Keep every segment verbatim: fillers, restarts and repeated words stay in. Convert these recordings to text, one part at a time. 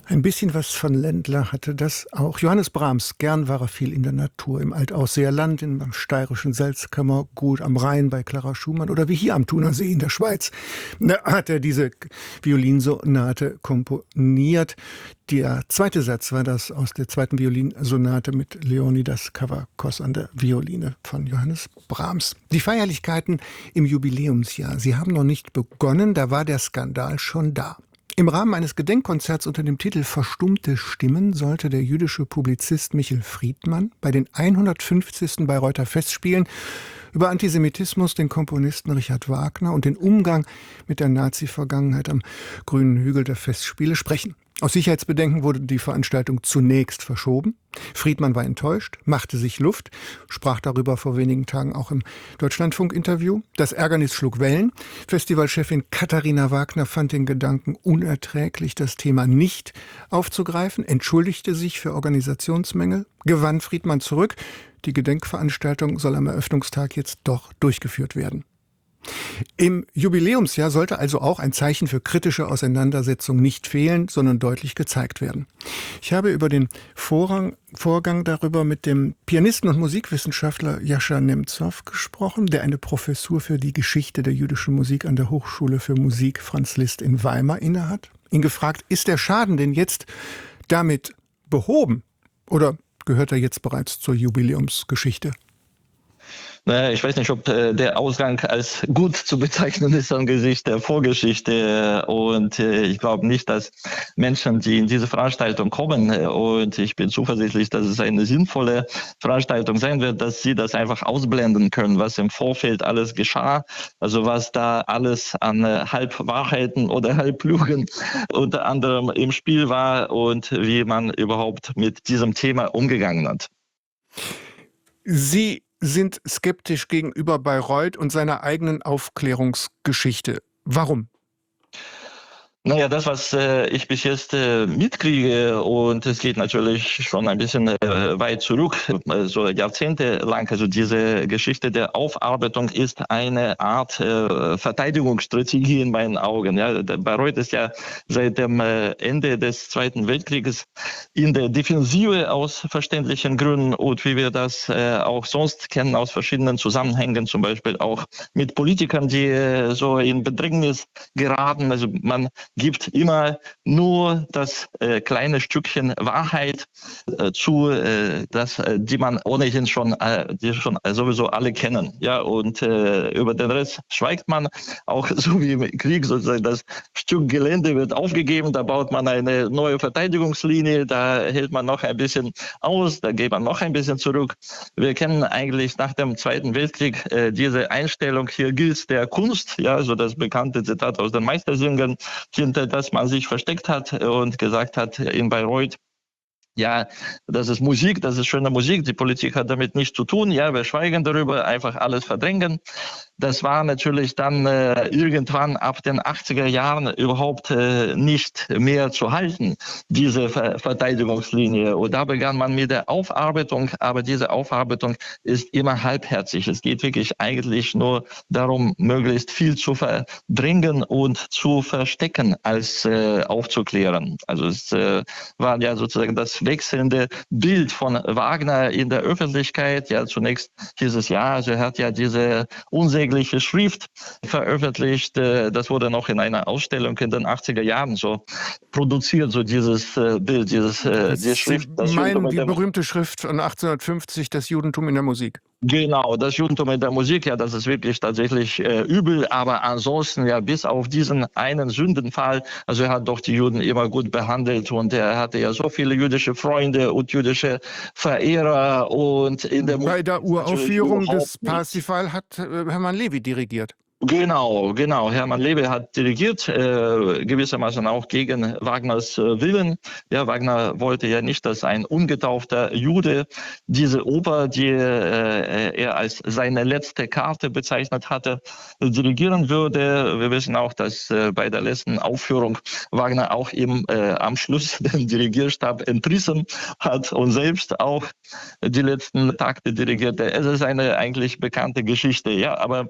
Ein bisschen was von Ländler hatte das auch Johannes Brahms. Gern war er viel in der Natur, im Altausseerland, im steirischen Salzkammergut, am Rhein bei Clara Schumann oder wie hier am Thunersee in der Schweiz. Da hat er diese Violinsonate komponiert. Der zweite Satz war das aus der zweiten Violinsonate mit Leonidas Kavakos an der Violine von Johannes Brahms. Die Feierlichkeiten im Jubiläumsjahr, sie haben noch nicht begonnen, da war der Skandal schon da. Im Rahmen eines Gedenkkonzerts unter dem Titel »Verstummte Stimmen« sollte der jüdische Publizist Michel Friedmann bei den hundertfünfzigsten Bayreuther Festspielen über Antisemitismus, den Komponisten Richard Wagner und den Umgang mit der Nazi-Vergangenheit am grünen Hügel der Festspiele sprechen. Aus Sicherheitsbedenken wurde die Veranstaltung zunächst verschoben. Friedmann war enttäuscht, machte sich Luft, sprach darüber vor wenigen Tagen auch im Deutschlandfunk-Interview. Das Ärgernis schlug Wellen. Festivalchefin Katharina Wagner fand den Gedanken unerträglich, das Thema nicht aufzugreifen, entschuldigte sich für Organisationsmängel, gewann Friedmann zurück. Die Gedenkveranstaltung soll am Eröffnungstag jetzt doch durchgeführt werden. Im Jubiläumsjahr sollte also auch ein Zeichen für kritische Auseinandersetzung nicht fehlen, sondern deutlich gezeigt werden. Ich habe über den Vorrang, Vorgang darüber mit dem Pianisten und Musikwissenschaftler Jascha Nemzow gesprochen, der eine Professur für die Geschichte der jüdischen Musik an der Hochschule für Musik Franz Liszt in Weimar innehat. Ihn gefragt, ist der Schaden denn jetzt damit behoben oder gehört er jetzt bereits zur Jubiläumsgeschichte? Naja, ich weiß nicht, ob äh, der Ausgang als gut zu bezeichnen ist angesichts der Vorgeschichte. Und äh, ich glaube nicht, dass Menschen, die in diese Veranstaltung kommen, äh, und ich bin zuversichtlich, dass es eine sinnvolle Veranstaltung sein wird, dass sie das einfach ausblenden können, was im Vorfeld alles geschah. Also was da alles an äh, Halbwahrheiten oder Halblügen unter anderem im Spiel war und wie man überhaupt mit diesem Thema umgegangen hat. Sie sind skeptisch gegenüber Bayreuth und seiner eigenen Aufklärungsgeschichte. Warum? Naja, das, was äh, ich bis jetzt äh, mitkriege, und es geht natürlich schon ein bisschen äh, weit zurück, äh, so jahrzehntelang, also diese Geschichte der Aufarbeitung ist eine Art äh, Verteidigungsstrategie in meinen Augen. Ja, der Bayreuth ist ja seit dem äh, Ende des Zweiten Weltkrieges in der Defensive aus verständlichen Gründen und wie wir das äh, auch sonst kennen aus verschiedenen Zusammenhängen, zum Beispiel auch mit Politikern, die äh, so in Bedrängnis geraten. Also man gibt immer nur das äh, kleine Stückchen Wahrheit äh, zu, äh, das, äh, die man ohnehin schon, äh, die schon sowieso alle kennen. Ja, und äh, über den Rest schweigt man, auch so wie im Krieg sozusagen. Das Stück Gelände wird aufgegeben, da baut man eine neue Verteidigungslinie, da hält man noch ein bisschen aus, da geht man noch ein bisschen zurück. Wir kennen eigentlich nach dem Zweiten Weltkrieg äh, diese Einstellung, hier gilt der Kunst, ja, so das bekannte Zitat aus den Meistersingern, hinter das man sich versteckt hat und gesagt hat in Bayreuth, ja, das ist Musik, das ist schöne Musik, die Politik hat damit nichts zu tun, ja, wir schweigen darüber, einfach alles verdrängen. Das war natürlich dann äh, irgendwann ab den achtziger Jahren überhaupt äh, nicht mehr zu halten, diese Ver Verteidigungslinie. Und da begann man mit der Aufarbeitung, aber diese Aufarbeitung ist immer halbherzig. Es geht wirklich eigentlich nur darum, möglichst viel zu verdrängen und zu verstecken, als äh, aufzuklären. Also es äh, war ja sozusagen das wechselnde Bild von Wagner in der Öffentlichkeit. Ja, zunächst hieß es ja, also er hat ja diese unsägliche Schrift veröffentlicht. Das wurde noch in einer Ausstellung in den achtziger Jahren so produziert, so dieses Bild, dieses, diese Schrift. Sie meinen die berühmte Schrift von achtzehnhundertfünfzig, das Judentum in der Musik? Genau, das Judentum in der Musik, ja, das ist wirklich tatsächlich äh, übel, aber ansonsten ja bis auf diesen einen Sündenfall, also er hat doch die Juden immer gut behandelt und er hatte ja so viele jüdische Freunde und jüdische Verehrer und in der Bei der Uraufführung des Parsifal hat äh, Hermann Levi dirigiert. Genau, genau. Hermann Levi hat dirigiert, äh, gewissermaßen auch gegen Wagners äh, Willen. Ja, Wagner wollte ja nicht, dass ein ungetaufter Jude diese Oper, die äh, er als seine letzte Karte bezeichnet hatte, dirigieren würde. Wir wissen auch, dass äh, bei der letzten Aufführung Wagner auch ihm äh, am Schluss den Dirigierstab entrissen hat und selbst auch die letzten Takte dirigierte. Es ist eine eigentlich bekannte Geschichte, ja, aber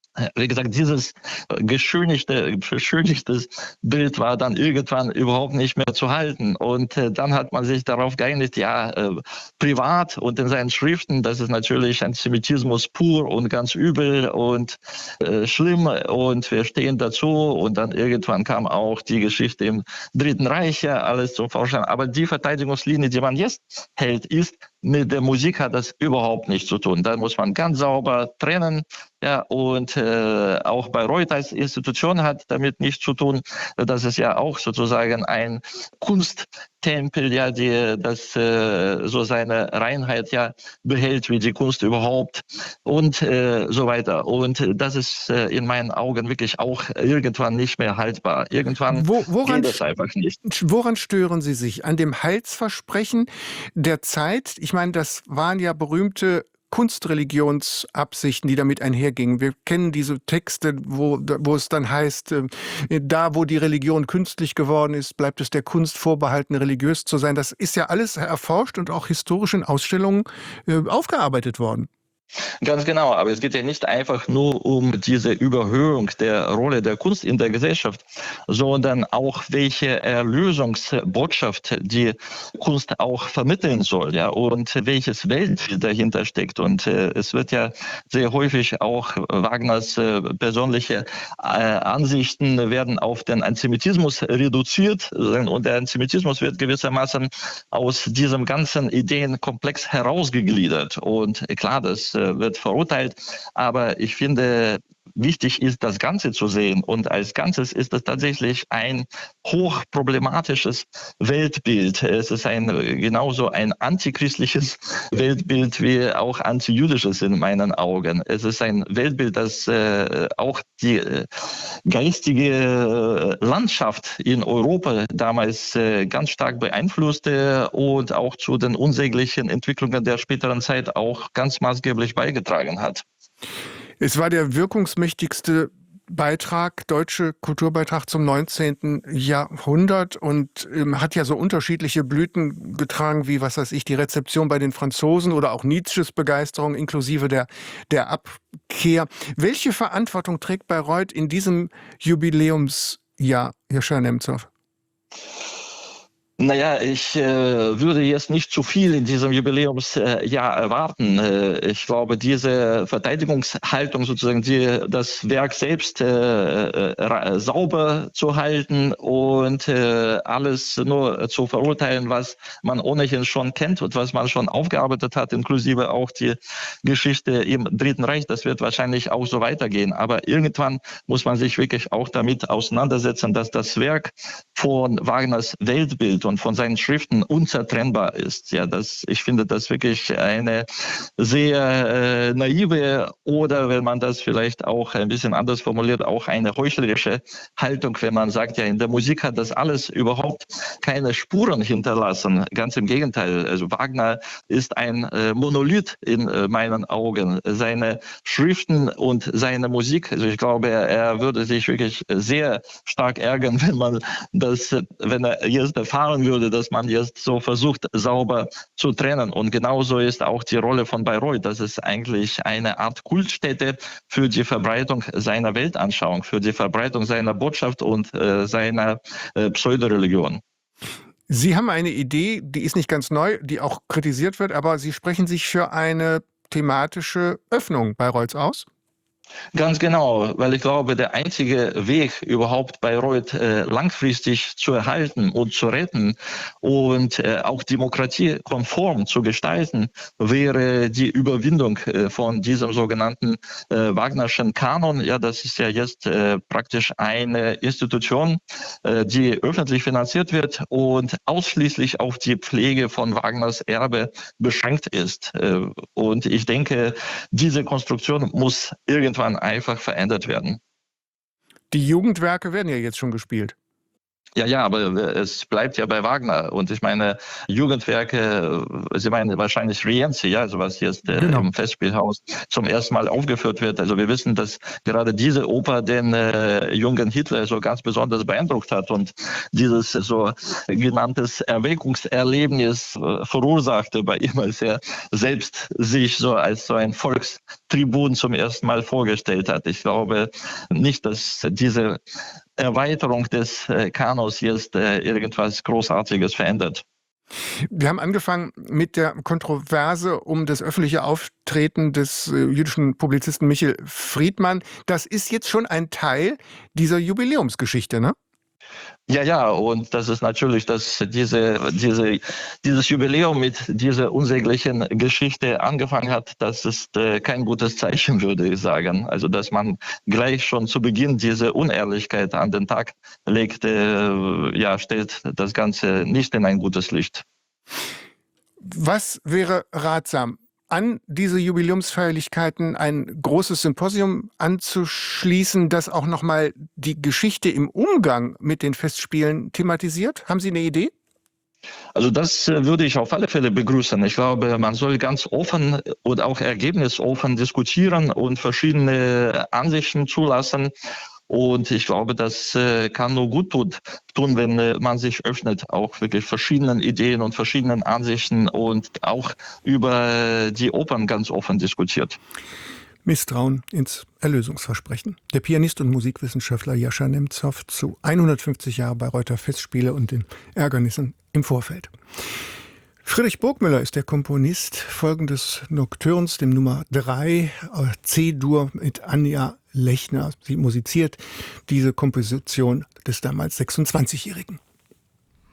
Wie gesagt, dieses geschönigte, beschönigtes Bild war dann irgendwann überhaupt nicht mehr zu halten. Und äh, dann hat man sich darauf geeinigt, ja, äh, privat und in seinen Schriften, das ist natürlich Antisemitismus pur und ganz übel und äh, schlimm und wir stehen dazu. Und dann irgendwann kam auch die Geschichte im Dritten Reich, ja, alles zum Vorschein. Aber die Verteidigungslinie, die man jetzt hält, ist, mit der Musik hat das überhaupt nichts zu tun. Da muss man ganz sauber trennen. Ja, und äh, auch Bayreuth als Institution hat damit nichts zu tun. Das ist ja auch sozusagen ein Kunsttempel, ja, die das äh, so seine Reinheit ja behält wie die Kunst überhaupt und äh, so weiter. Und das ist äh, in meinen Augen wirklich auch irgendwann nicht mehr haltbar. Irgendwann Wo, woran, geht es einfach nicht. woran stören Sie sich? An dem Heilsversprechen der Zeit? Ich meine, das waren ja berühmte Kunstreligionsabsichten, die damit einhergingen. Wir kennen diese Texte, wo, wo es dann heißt, äh, da wo die Religion künstlich geworden ist, bleibt es der Kunst vorbehalten, religiös zu sein. Das ist ja alles erforscht und auch historisch in Ausstellungen äh, aufgearbeitet worden. Ganz genau, aber es geht ja nicht einfach nur um diese Überhöhung der Rolle der Kunst in der Gesellschaft, sondern auch welche Erlösungsbotschaft die Kunst auch vermitteln soll, ja, und welches Weltbild dahinter steckt. Und äh, es wird ja sehr häufig auch Wagners äh, persönliche äh, Ansichten werden auf den Antisemitismus reduziert und der Antisemitismus wird gewissermaßen aus diesem ganzen Ideenkomplex herausgegliedert. Und klar, das wird verurteilt. Aber ich finde, wichtig ist, das Ganze zu sehen. Und als Ganzes ist es tatsächlich ein hochproblematisches Weltbild. Es ist ein genauso ein antichristliches Weltbild wie auch antijüdisches in meinen Augen. Es ist ein Weltbild, das äh, auch die äh, geistige Landschaft in Europa damals äh, ganz stark beeinflusste und auch zu den unsäglichen Entwicklungen der späteren Zeit auch ganz maßgeblich beigetragen hat. Es war der wirkungsmächtigste Beitrag, deutsche Kulturbeitrag zum neunzehnten Jahrhundert und ähm, hat ja so unterschiedliche Blüten getragen, wie, was weiß ich, die Rezeption bei den Franzosen oder auch Nietzsches Begeisterung inklusive der, der Abkehr. Welche Verantwortung trägt Bayreuth in diesem Jubiläumsjahr, Herr Nemzow? Naja, ich äh, würde jetzt nicht zu viel in diesem Jubiläumsjahr äh, erwarten. Äh, ich glaube, diese Verteidigungshaltung sozusagen, die, das Werk selbst äh, äh, sauber zu halten und äh, alles nur zu verurteilen, was man ohnehin schon kennt und was man schon aufgearbeitet hat, inklusive auch die Geschichte im Dritten Reich, das wird wahrscheinlich auch so weitergehen. Aber irgendwann muss man sich wirklich auch damit auseinandersetzen, dass das Werk von Wagners Weltbild und von seinen Schriften unzertrennbar ist. Ja, das, ich finde das wirklich eine sehr äh, naive oder, wenn man das vielleicht auch ein bisschen anders formuliert, auch eine heuchlerische Haltung, wenn man sagt, ja, in der Musik hat das alles überhaupt keine Spuren hinterlassen. Ganz im Gegenteil. Also Wagner ist ein äh, Monolith in äh, meinen Augen. Seine Schriften und seine Musik, also ich glaube, er, er würde sich wirklich sehr stark ärgern, wenn man das, wenn er jetzt erfahren würde, dass man jetzt so versucht, sauber zu trennen. Und genauso ist auch die Rolle von Bayreuth. Das ist eigentlich eine Art Kultstätte für die Verbreitung seiner Weltanschauung, für die Verbreitung seiner Botschaft und äh, seiner äh, Pseudoreligion. Sie haben eine Idee, die ist nicht ganz neu, die auch kritisiert wird, aber Sie sprechen sich für eine thematische Öffnung Bayreuths aus? Ganz genau, weil ich glaube, der einzige Weg, überhaupt Bayreuth äh, langfristig zu erhalten und zu retten und äh, auch demokratiekonform zu gestalten, wäre die Überwindung äh, von diesem sogenannten äh, Wagnerschen Kanon. Ja, das ist ja jetzt äh, praktisch eine Institution, äh, die öffentlich finanziert wird und ausschließlich auf die Pflege von Wagners Erbe beschränkt ist. Äh, und ich denke, diese Konstruktion muss irgendwann einfach verändert werden. Die Jugendwerke werden ja jetzt schon gespielt. Ja, ja, aber es bleibt ja bei Wagner. Und ich meine, Jugendwerke, Sie meinen wahrscheinlich Rienzi, ja, also was jetzt äh, Genau. im Festspielhaus zum ersten Mal aufgeführt wird. Also wir wissen, dass gerade diese Oper den äh, jungen Hitler so ganz besonders beeindruckt hat und dieses so genanntes Erweckungserlebnis äh, verursachte bei ihm, als er selbst sich so als so ein Volkstribun zum ersten Mal vorgestellt hat. Ich glaube nicht, dass diese Erweiterung des äh, Kanos jetzt äh, irgendwas Großartiges verändert. Wir haben angefangen mit der Kontroverse um das öffentliche Auftreten des äh, jüdischen Publizisten Michel Friedmann. Das ist jetzt schon ein Teil dieser Jubiläumsgeschichte, ne? Ja, ja, und das ist natürlich, dass diese, diese, dieses Jubiläum mit dieser unsäglichen Geschichte angefangen hat, das ist äh, kein gutes Zeichen, würde ich sagen. Also, dass man gleich schon zu Beginn diese Unehrlichkeit an den Tag legt, äh, ja, stellt das Ganze nicht in ein gutes Licht. Was wäre ratsam? An diese Jubiläumsfeierlichkeiten ein großes Symposium anzuschließen, das auch nochmal die Geschichte im Umgang mit den Festspielen thematisiert? Haben Sie eine Idee? Also das äh, würde ich auf alle Fälle begrüßen. Ich glaube, man soll ganz offen und auch ergebnisoffen diskutieren und verschiedene Ansichten zulassen. Und ich glaube, das äh, kann nur gut tun, tun, wenn äh, man sich öffnet, auch wirklich verschiedenen Ideen und verschiedenen Ansichten und auch über die Opern ganz offen diskutiert. Misstrauen ins Erlösungsversprechen. Der Pianist und Musikwissenschaftler Jascha Nemzow zu hundertfünfzig Jahre Bayreuther Festspiele und den Ärgernissen im Vorfeld. Friedrich Burgmüller ist der Komponist folgendes Nocturns, dem Nummer drei, C-Dur mit Anja Lechner. Sie musiziert diese Komposition des damals sechsundzwanzigjährigen.